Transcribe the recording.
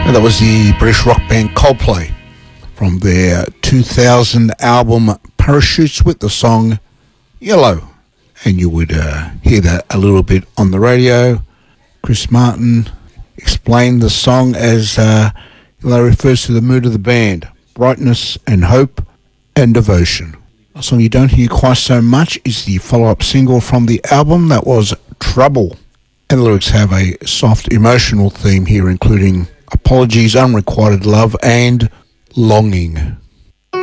That was the British rock band Coldplay from their 2000 album Parachutes with the song Yellow. And you would hear that a little bit on the radio. Chris Martin explained the song as Yellow refers to the mood of the band, brightness and hope and devotion. A song you don't hear quite so much is the follow-up single from the album, that was Trouble. And the lyrics have a soft emotional theme here, including apologies, unrequited love, and longing.